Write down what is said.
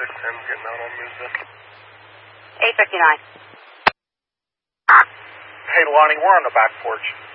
610's getting out on Mizda. 859. Hey, Lonnie, we're on the back porch.